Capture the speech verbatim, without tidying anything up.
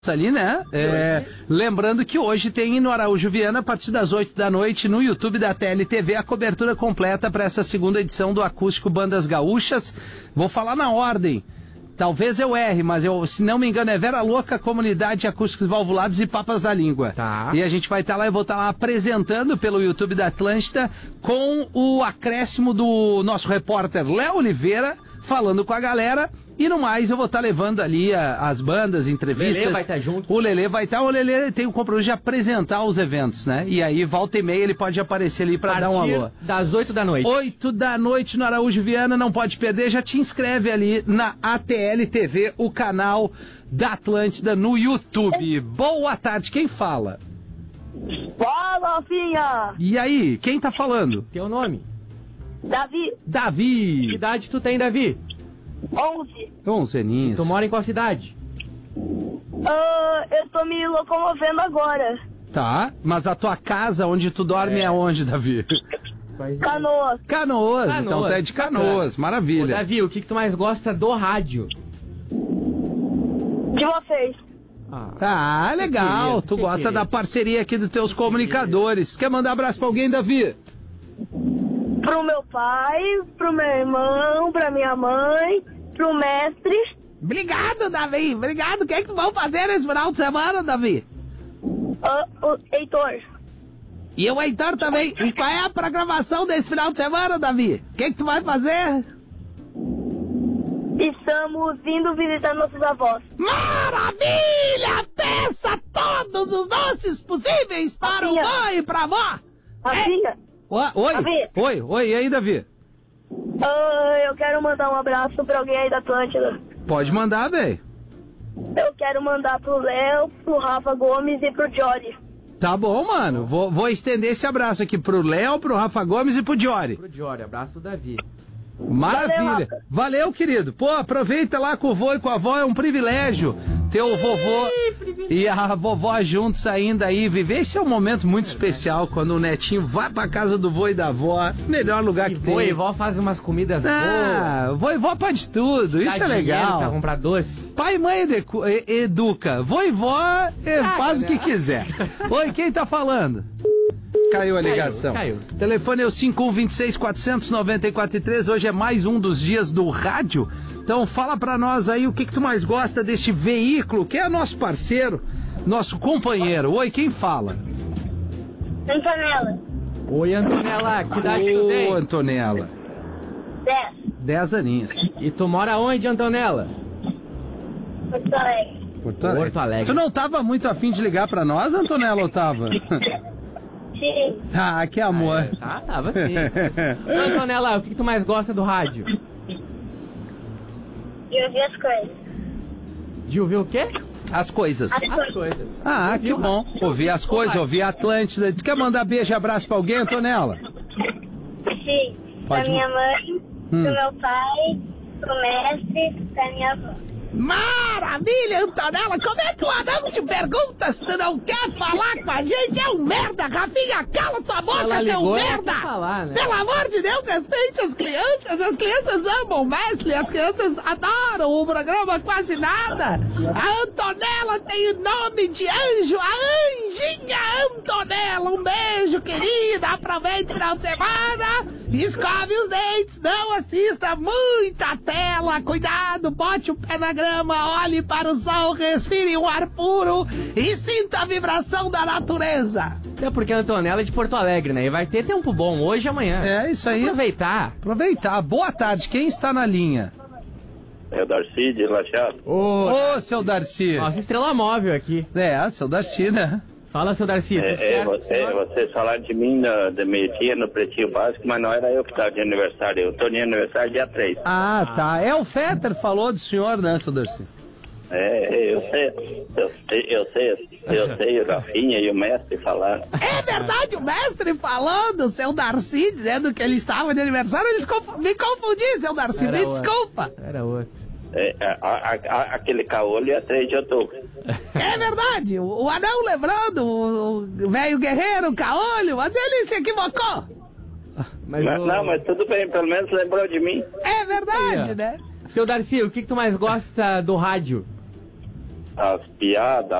ali, né? É, lembrando que hoje tem no Araújo Viana, a partir das oito da noite, no YouTube da T L T V, a cobertura completa para essa segunda edição do Acústico Bandas Gaúchas. Vou falar na ordem. Talvez eu erre, mas eu, se não me engano, é Vera Louca, Comunidade Acústicos Valvulados e Papas da Língua. Tá. E a gente vai estar tá lá, eu vou estar tá lá apresentando pelo YouTube da Atlântida com o acréscimo do nosso repórter Léo Oliveira, falando com a galera. E no mais, eu vou estar tá levando ali a, as bandas, entrevistas. O Lelê vai estar tá junto. O Lelê vai estar, tá, o Lelê tem o compromisso de apresentar os eventos, né? E aí, volta e meia, ele pode aparecer ali para dar um alô. Das oito da noite. oito da noite no Araújo Viana, não pode perder, já te inscreve ali na A T L T V, o canal da Atlântida no YouTube. Boa tarde, quem fala? Fala, Rafinha! E aí, quem tá falando? Teu nome? Davi. Davi. Que idade tu tem, Davi? onze. onze aninhos. Tu mora em qual cidade? Uh, eu tô me locomovendo agora. Tá, mas a tua casa onde tu dorme é, é onde, Davi? Canoas. Canoas. Canoas, então tu é de Canoas, bacana. Maravilha. Ô, Davi, o que, que tu mais gosta do rádio? De vocês. Ah, ah legal, querido, tu que gosta querido. da parceria aqui dos teus comunicadores. Quer mandar abraço pra alguém, Davi? Pro meu pai, pro meu irmão, pra minha mãe, pro mestre. Obrigado, Davi, obrigado. O que é que vão fazer nesse final de semana, Davi? Uh, o Heitor. E o Heitor também. E qual é a programação desse final de semana, Davi? O que é que tu vai fazer? Estamos indo visitar nossos avós. Maravilha! Peça todos os doces possíveis para o vô e pra avó. Rafinha. Oi, oi, Davi. oi, oi, e aí, Davi? Uh, eu quero mandar um abraço pra alguém aí da Atlântida. Pode mandar, velho. Eu quero mandar pro Léo, pro Rafa Gomes e pro Jory. Tá bom, mano. Vou, vou estender esse abraço aqui pro Léo, pro Rafa Gomes e pro Jory. Pro Jory, abraço do Davi. Maravilha. Valeu, Valeu, querido. Pô, aproveita lá com o vô e com a avó, é um privilégio ter o vovô e a vovó juntos ainda aí, viver. Esse é um momento muito especial, quando o netinho vai pra casa do vô e da avó. Melhor lugar E que vô tem. e vó fazem umas comidas Ah, boas. vô e vó pode tudo, Dá isso é dinheiro legal. pra comprar doce. Pai e mãe edu- e- educa, vô e vó eh, faz o que quiser. Oi, quem tá falando? Caiu a ligação. Caiu, O telefone é o cinco um dois seis, quatro nove quatro três. Hoje é mais um dos dias do rádio. Então fala pra nós aí o que, que tu mais gosta deste veículo, que é nosso parceiro, nosso companheiro. Oi, quem fala? Antonella. Oi, Antonella, que idade tu Ô, tem? Antonella. dez. Dez aninhos. E tu mora onde, Antonella? Porto Alegre. Porto Alegre. Porto Alegre. Tu não tava muito afim de ligar pra nós, Antonella, ou tava? Sim. Ah, que amor. Tá, tava sim. Ô, Antonella, o que, que tu mais gosta do rádio? E ouvir as coisas. De ouvir o quê? As coisas. As As coisas. coisas. Ah, que bom. Ouvir as coisas, ouvir a Atlântida. Tu quer mandar beijo e abraço pra alguém, Antonella? Sim. Pode. Pra minha mãe, Hum. pro meu pai, pro mestre, pra minha avó. Maravilha, Antonella. Como é que o anão te pergunta se tu não quer falar com a gente? É um merda, Rafinha. Cala tua boca, Ela seu ligou, ela merda. quer falar, né? Pelo amor de Deus, respeite as crianças. As crianças amam o mestre. As crianças adoram o programa Quase Nada. A Antonella tem o nome de anjo. A anjinha Antonella. Um beijo, querida. Aproveite o final de semana. Escove os dentes. Não assista muita tela. Cuidado, bote o pé na grama, olhe para o sol, respire um ar puro e sinta a vibração da natureza. É porque a Antonella é de Porto Alegre, né? E vai ter tempo bom hoje e amanhã. É, isso aí. Aproveitar. Aproveitar. Boa tarde, quem está na linha? É o Darcy de Lajeado. Ô, Ô, seu Darcy. nossa estrela móvel aqui. É, seu Darcy, né? Fala, seu Darcy. tudo É, é, certo, você, senhor? vocês falaram de mim na, de meio-dia no Pretinho Básico, mas não era eu que estava de aniversário. Eu estou de aniversário dia três. Ah, tá. É, o Fetter falou do senhor, né, seu Darcy? É, eu sei, eu sei, eu sei, eu sei, o Rafinha e o mestre falaram. É verdade, o mestre falando, seu Darcy, dizendo que ele estava de aniversário, eles conf... me confundi, seu Darcy, Era me outro. desculpa. Era outro. É, a, a, a, aquele caolho é três de outubro. É verdade, o, o anão lembrando, o o velho guerreiro, o caolho, mas ele se equivocou. Mas, Mas, ô, não, mas tudo bem, pelo menos lembrou de mim. É verdade, Aí, ó. né? Seu Darcy, o que, que tu mais gosta do rádio? as piadas,